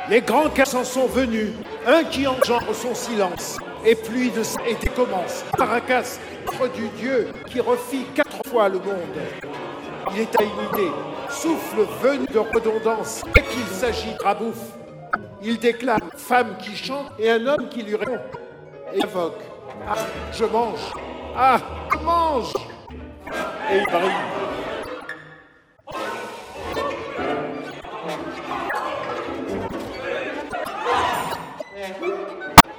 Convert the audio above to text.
Les grands cas s'en sont venus, un qui engendre son silence, et pluie de sang et commence. Caracas, du Dieu qui refit 4 fois le monde. Il est à imiter, souffle venu de redondance, et qu'il s'agit de rabouf. Il déclame, femme qui chante et un homme qui lui répond, et invoque, ah, je mange, ah, je mange, et il brille.